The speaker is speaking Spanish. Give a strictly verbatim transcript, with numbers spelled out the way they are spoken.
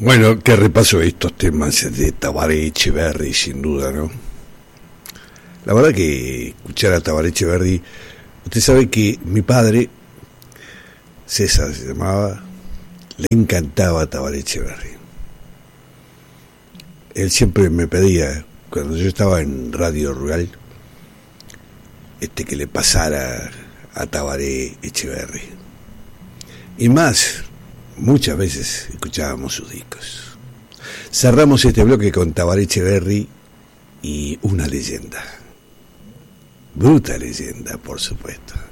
Bueno, que repaso estos temas de Tabaré Echeverri, sin duda, ¿no? La verdad que escuchar a Tabaré Echeverri, usted sabe que mi padre, César se llamaba, le encantaba a Tabaré Echeverri. Él siempre me pedía, cuando yo estaba en Radio Rural, este que le pasara a Tabaré Echeverri. Y más, muchas veces escuchábamos sus discos. Cerramos este bloque con Tabaré Echeverri y una leyenda. Bruta leyenda, por supuesto.